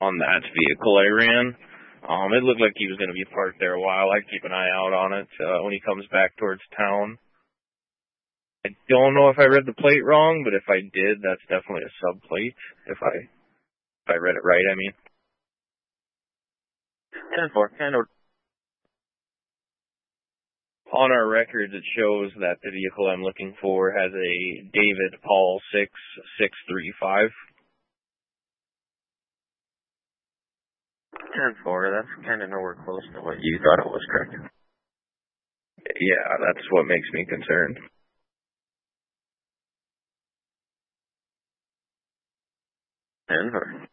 on that vehicle I ran. It looked like he was going to be parked there a while. I'd keep an eye out on it when he comes back towards town. I don't know if I read the plate wrong, but if I did, that's definitely a subplate. If I read it right, I mean. 10-4, kind of. On our records, it shows that the vehicle I'm looking for has a David Paul 6635. 10-4, that's kind of nowhere close to what you thought it was, correct? Yeah, that's what makes me concerned. 10-4.